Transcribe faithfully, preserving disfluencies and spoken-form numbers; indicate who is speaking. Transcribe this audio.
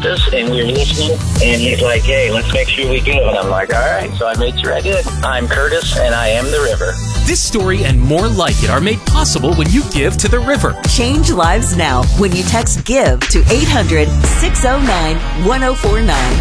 Speaker 1: this, and we were listening, and he's like, hey, let's make sure we give. And I'm like, all right. So I made sure I did. I'm Curtis, and I am the river.
Speaker 2: This story and more like it are made possible when you give to the river.
Speaker 3: Change lives now when you text GIVE to eight hundred, six oh nine, one oh four nine.